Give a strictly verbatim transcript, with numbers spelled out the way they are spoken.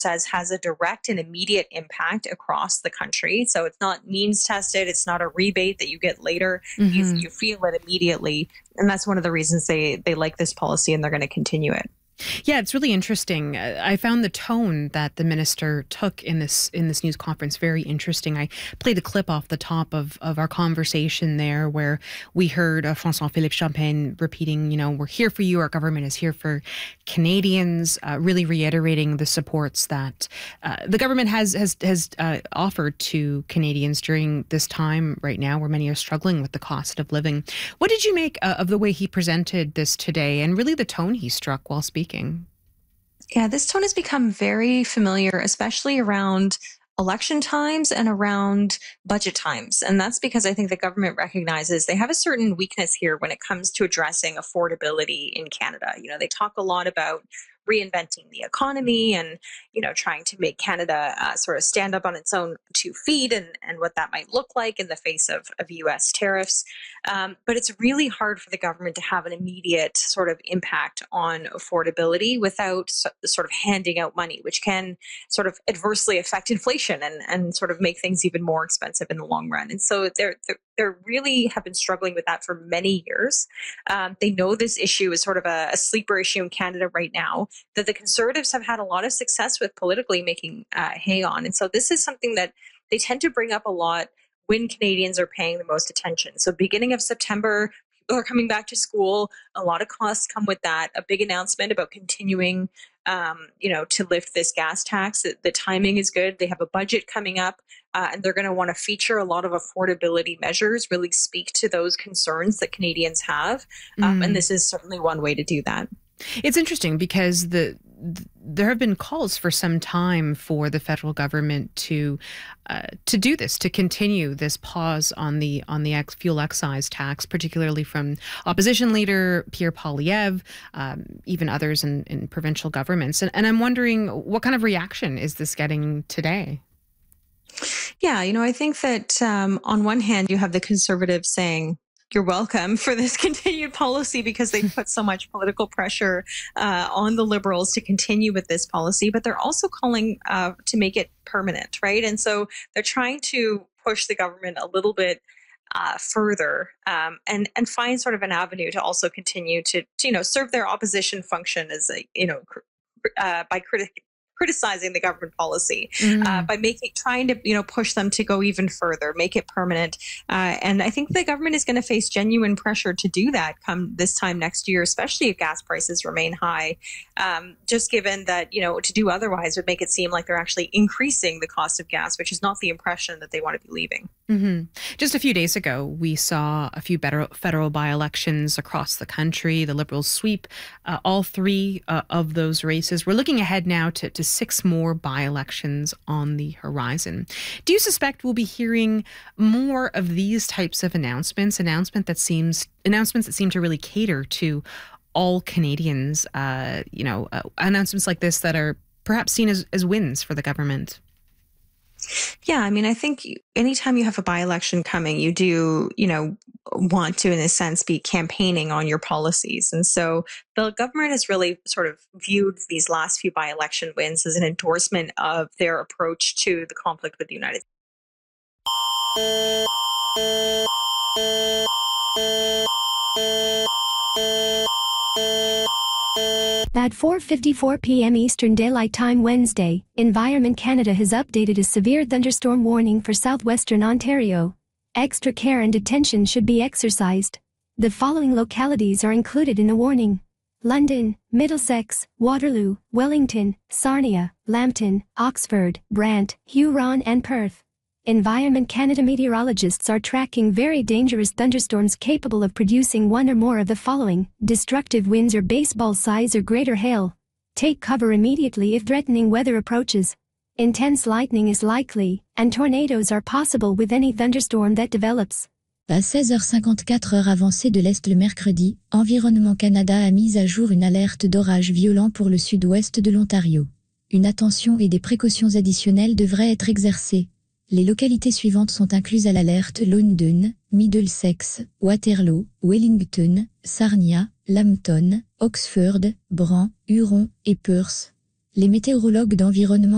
says has a direct and immediate impact across the country. So it's not means tested. It's not a rebate that you get later. Mm-hmm. You, you feel it immediately. And that's one of the reasons they, they like this policy and they're going to continue it. Yeah, it's really interesting. I found the tone that the minister took in this in this news conference very interesting. I played a clip off the top of, of our conversation there where we heard uh, François-Philippe Champagne repeating, you know, we're here for you. Our government is here for Canadians, uh, really reiterating the supports that uh, the government has has, has uh, offered to Canadians during this time right now where many are struggling with the cost of living. What did you make uh, of the way he presented this today and really the tone he struck while speaking? Yeah, this tone has become very familiar, especially around election times and around budget times. And that's because I think the government recognizes they have a certain weakness here when it comes to addressing affordability in Canada. You know, they talk a lot about reinventing the economy and, you know, trying to make Canada uh, sort of stand up on its own two feet and, and what that might look like in the face of, of U S tariffs. Um, but it's really hard for the government to have an immediate sort of impact on affordability without so, sort of handing out money, which can sort of adversely affect inflation and, and sort of make things even more expensive in the long run. And so they're, they're, they're really have been struggling with that for many years. Um, they know this issue is sort of a, a sleeper issue in Canada right now, that the Conservatives have had a lot of success with politically making uh, hay on. And so this is something that they tend to bring up a lot when Canadians are paying the most attention. So beginning of September, people are coming back to school. A lot of costs come with that. A big announcement about continuing, um, you know, to lift this gas tax. The, the timing is good. They have a budget coming up. Uh, and they're going to want to feature a lot of affordability measures, really speak to those concerns that Canadians have. Um, mm. And this is certainly one way to do that. It's interesting because the, the there have been calls for some time for the federal government to uh, to do this, to continue this pause on the on the ex fuel excise tax, particularly from opposition leader Pierre Poilievre, um, even others in, in provincial governments. And, and I'm wondering, what kind of reaction is this getting today? Yeah, you know, I think that um, on one hand, you have the Conservatives saying, you're welcome for this continued policy because they put so much political pressure uh, on the Liberals to continue with this policy, but they're also calling uh, to make it permanent, right? And so they're trying to push the government a little bit uh, further um, and and find sort of an avenue to also continue to, to you know, serve their opposition function as a, you know, uh, by critic. criticizing the government policy mm. uh, by making, trying to, you know, push them to go even further, make it permanent. Uh, and I think the government is going to face genuine pressure to do that come this time next year, especially if gas prices remain high. Um, just given that, you know, to do otherwise would make it seem like they're actually increasing the cost of gas, which is not the impression that they want to be leaving. Mm-hmm. Just a few days ago, we saw a few better federal by-elections across the country. The Liberals sweep uh, all three uh, of those races. We're looking ahead now to, to six more by-elections on the horizon. Do you suspect we'll be hearing more of these types of announcements, announcement that seems announcements that seem to really cater to all Canadians, uh, you know, uh, announcements like this that are perhaps seen as, as wins for the government? Yeah, I mean, I think anytime you have a by-election coming, you do, you know, want to, in a sense, be campaigning on your policies. And so the government has really sort of viewed these last few by-election wins as an endorsement of their approach to the conflict with the United At four fifty-four p.m. Eastern Daylight Time Wednesday, Environment Canada has updated a severe thunderstorm warning for southwestern Ontario. Extra care and attention should be exercised. The following localities are included in the warning: London, Middlesex, Waterloo, Wellington, Sarnia, Lambton, Oxford, Brant, Huron and Perth. Environment Canada meteorologists are tracking very dangerous thunderstorms capable of producing one or more of the following: destructive winds or baseball size or greater hail. Take cover immediately if threatening weather approaches. Intense lightning is likely, and tornadoes are possible with any thunderstorm that develops. À seize heures cinquante-quatre heure avancée de l'Est le mercredi, Environnement Canada a mis à jour une alerte d'orage violent pour le sud-ouest de l'Ontario. Une attention et des précautions additionnelles devraient être exercées. Les localités suivantes sont incluses à l'alerte: London, Middlesex, Waterloo, Wellington, Sarnia, Lambton, Oxford, Brant, Huron et Perth. Les météorologues d'Environnement